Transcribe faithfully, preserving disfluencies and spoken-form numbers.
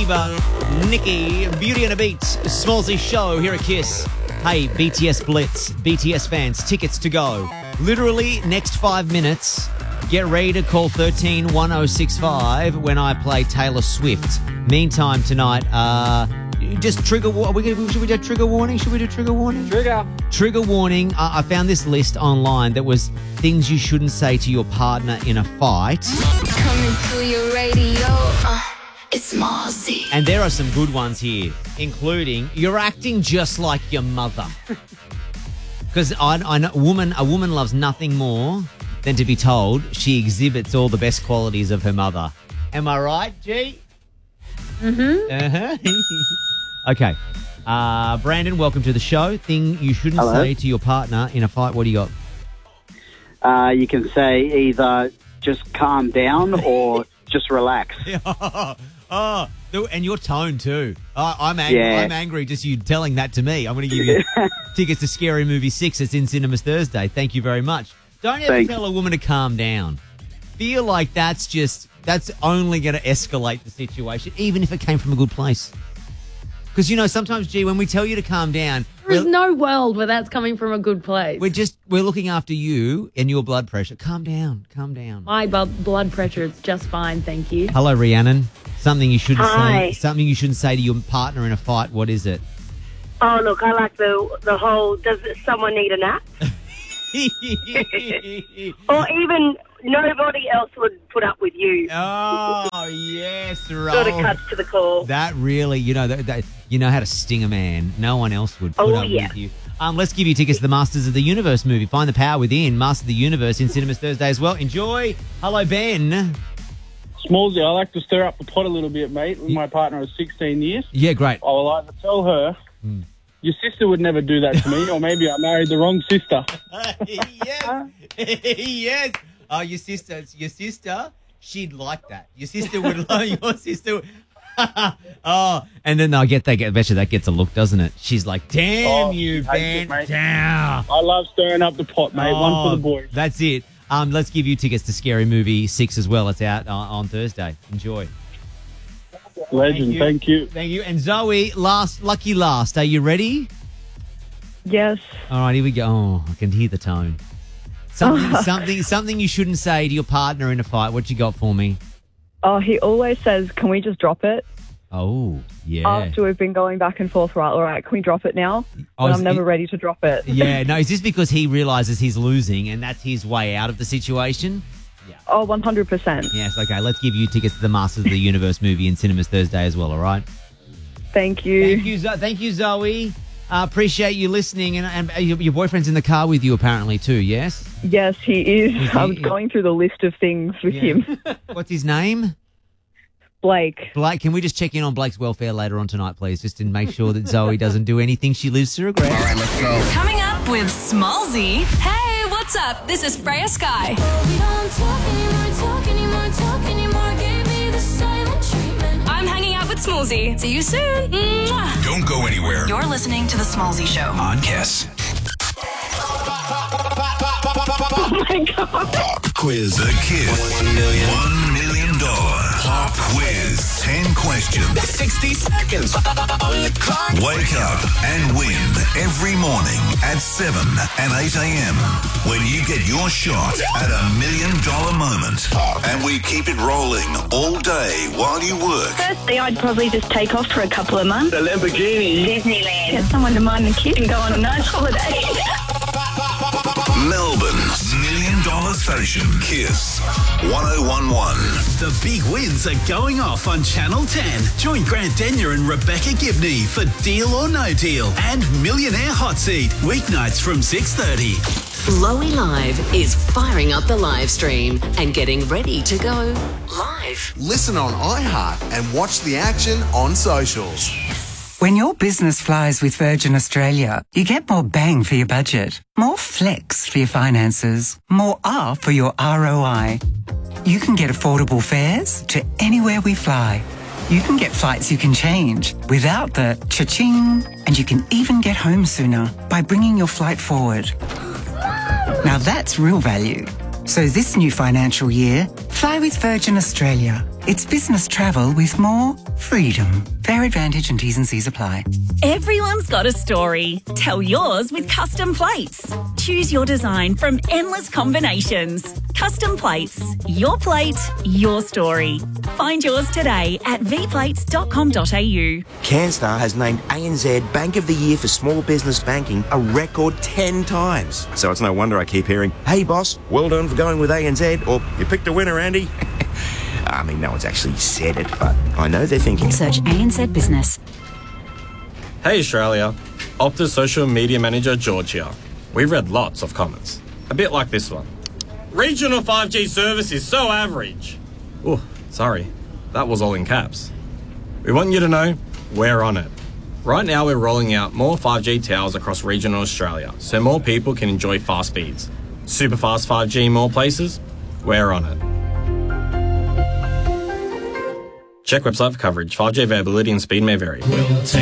Diva, Nikki, Beauty and a Beat, Smallzy Show here at Kiss. Hey, B T S Blitz, B T S fans, tickets to go. Literally next five minutes, get ready to call one three one oh six five when I play Taylor Swift. Meantime, tonight, uh, just trigger. Are we gonna, should we do trigger warning? Should we do trigger warning? Trigger. Trigger warning. Uh, I found this list online that was things you shouldn't say to your partner in a fight. Coming to your radio, uh, it's Smallzy. And there are some good ones here, including you're acting just like your mother. Because I, I know, a woman, a woman loves nothing more than to be told she exhibits all the best qualities of her mother. Am I right, G? Mm-hmm. Uh-huh. Okay. Uh, Brandon, welcome to the show. Thing you shouldn't Hello. say to your partner in a fight. What do you got? Uh, you can say either just calm down or just relax. oh, oh, and your tone too. Oh, I'm angry. Yeah. I'm angry just you telling that to me. I'm going to give you tickets to Scary Movie six. It's in cinemas Thursday. Thank you very much. Don't ever Thanks. tell a woman to calm down. Feel like that's just, that's only going to escalate the situation, even if it came from a good place. Because, you know, sometimes, G, when we tell you to calm down, There is we're, no world where that's coming from a good place. we're just, we're looking after you and your blood pressure. Calm down. Calm down. My bu- blood pressure is just fine, thank you. Hello, Rhiannon. Something you shouldn't Hi. say. Something you shouldn't say to your partner in a fight. What is it? Oh, look, I like the the whole, does someone need a nap? Or even nobody else would put up with you. Oh, yes, right. Sort of cuts to the core. That really, you know, that, that you know how to sting a man. No one else would put Oh, up yeah. with you. Um, let's give you tickets to the Masters of the Universe movie. Find the power within. Master of the Universe in cinemas Thursday as well. Enjoy. Hello, Ben. Smallsy, I like to stir up the pot a little bit, mate. With my partner of sixteen years. Yeah, great. I will either tell her, your sister would never do that to me, or maybe I married the wrong sister. yes. yes. Oh, your sister, your sister, she'd like that. Your sister would like your sister. Would, oh, and then I get that. I bet you that gets a look, doesn't it? She's like, "Damn Oh, you, she hates Ben, it, mate. down." I love stirring up the pot, mate. One for Oh, the boys. That's it. Um, let's give you tickets to Scary Movie six as well. It's out uh, on Thursday. Enjoy. Legend, thank you. Thank you. And Zoe, last, lucky last. Are you ready? Yes. All right, here we go. Oh, I can hear the tone. Something, something, something you shouldn't say to your partner in a fight. What you got for me? Oh, he always says, can we just drop it? Oh, yeah. After we've been going back and forth, right, all right, can we drop it now? Oh, But is I'm never it- ready to drop it. Yeah, no, is this because he realises he's losing and that's his way out of the situation? Oh, one hundred percent. Yes, okay, let's give you tickets to the Masters of the Universe movie in cinemas Thursday as well, all right? Thank you. Thank you, Zo- thank you Zoe. Uh, appreciate you listening. And, and uh, your, your boyfriend's in the car with you apparently too, yes? Yes, he is. Is I he- was going through the list of things with Yeah. him. What's his name? Blake. Blake. Can we just check in on Blake's welfare later on tonight, please, just to make sure that Zoe doesn't do anything she lives to regret? All right, let's go. Coming up with Smallzy. Hey, what's up? This is Freya Sky. We don't talk anymore, talk anymore, talk anymore. Give me the silent treatment. I'm hanging out with Smallzy. See you soon. Mwah. Don't go anywhere. You're listening to The Smallzy Show. On Kiss. Oh, my God. Pop quiz. The Kiss. One million. One million dollar pop quiz. Ten questions. sixty seconds. Wake up and win every morning at seven and eight a.m. when you get your shot at a million dollar moment. And we keep it rolling all day while you work. Firstly, I'd probably just take off for a couple of months. The Lamborghini. Disneyland. Get someone to mind the kid and go on a nice holiday. Melbourne's million dollar station. Kiss one oh one one. The big wins are going off on Channel ten. Join Grant Denyer and Rebecca Gibney for Deal or No Deal and Millionaire Hot Seat, weeknights from six thirty. Lowy Live is firing up the live stream and getting ready to go live. Listen on iHeart and watch the action on socials. When your business flies with Virgin Australia, you get more bang for your budget, more flex for your finances, more R for your R O I. You can get affordable fares to anywhere we fly. You can get flights you can change without the cha-ching, and you can even get home sooner by bringing your flight forward. Now that's real value. So this new financial year, fly with Virgin Australia. It's business travel with more freedom. Fare advantage and T's and C's apply. Everyone's got a story. Tell yours with Custom Plates. Choose your design from endless combinations. Custom Plates. Your plate, your story. Find yours today at v plates dot com dot a u. CanStar has named A N Z Bank of the Year for Small Business Banking a record ten times. So it's no wonder I keep hearing, "Hey boss, well done for going with A N Z," or "You picked a winner, Andy." I mean, no one's actually said it, but I know they're thinking. Search A N Z Business. Hey Australia, Optus social media manager George here. We've read lots of comments, a bit like this one. Regional five G service is so average. Oh, sorry, that was all in caps. We want you to know we're on it. Right now we're rolling out more five G towers across regional Australia so more people can enjoy fast speeds. Super fast five G in more places? We're on it. Check website for coverage. five G availability and speed may vary.